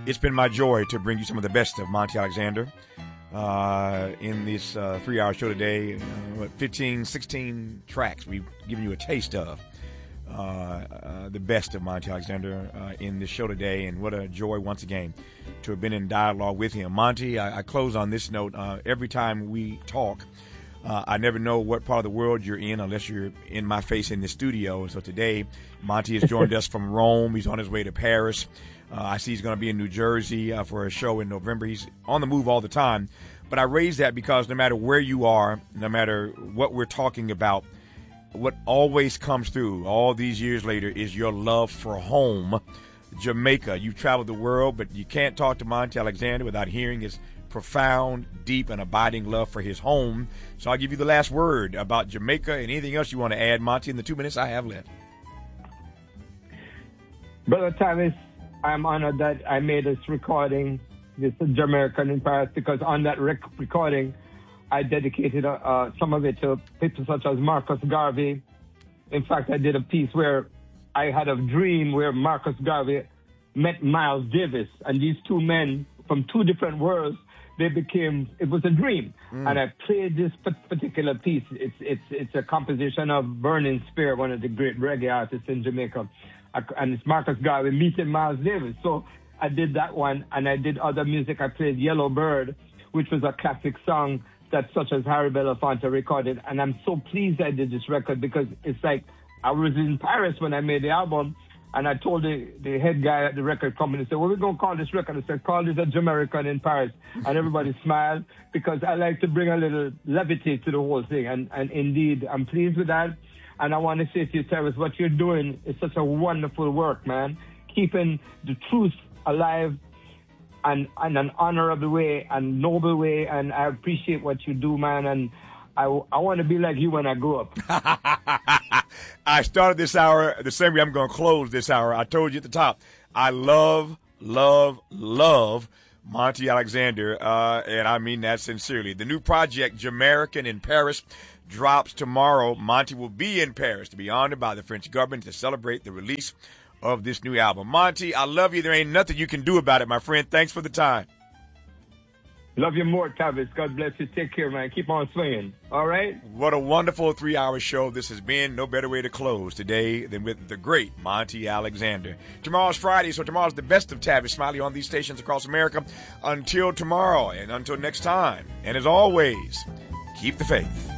It's been my joy to bring you some of the best of Monty Alexander in this 3-hour show today. 15, 16 tracks we've given you a taste of the best of Monty Alexander in this show today. And what a joy once again to have been in dialogue with him. Monty, I close on this note. Every time we talk, I never know what part of the world you're in unless you're in my face in the studio. And so today, Monty has joined us from Rome. He's on his way to Paris. I see he's going to be in New Jersey for a show in November. He's on the move all the time. But I raise that because no matter where you are, no matter what we're talking about, what always comes through all these years later is your love for home, Jamaica. You've traveled the world, but you can't talk to Monty Alexander without hearing his profound, deep, and abiding love for his home. So I'll give you the last word about Jamaica and anything else you want to add, Monty, in the 2 minutes I have left. Brother Travis, I'm honored that I made this recording, this Jamaican in Paris, because on that recording, I dedicated some of it to people such as Marcus Garvey. In fact, I did a piece where I had a dream where Marcus Garvey met Miles Davis, and these two men from two different worlds, it was a dream. And I played this particular piece. It's a composition of Burning Spear, one of the great reggae artists in Jamaica. And it's Marcus Garvey meeting Miles Davis. So I did that one, and I did other music. I played Yellow Bird, which was a classic song that such as Harry Belafonte recorded. And I'm so pleased I did this record because it's like I was in Paris when I made the album, and I told the head guy at the record company, said, what are we going to call this record? I said, call this a Jamaican in Paris. And everybody smiled because I like to bring a little levity to the whole thing. And indeed, I'm pleased with that. And I want to say to you, Terrence, what you're doing is such a wonderful work, man. Keeping the truth alive and an honorable way and noble way. And I appreciate what you do, man. And I want to be like you when I grow up. I started this hour the same way I'm going to close this hour. I told you at the top, I love Monty Alexander, and I mean that sincerely. The new project, Jamaican in Paris, drops tomorrow. Monty will be in Paris to be honored by the French government to celebrate the release of this new album. Monty, I love you. There ain't nothing you can do about it, my friend. Thanks for the time. Love you more, Travis. God bless you. Take care, man. Keep on swinging. All right? What a wonderful 3-hour show this has been. No better way to close today than with the great Monty Alexander. Tomorrow's Friday, so tomorrow's the best of Tavis Smiley on these stations across America. Until tomorrow and until next time. And as always, keep the faith.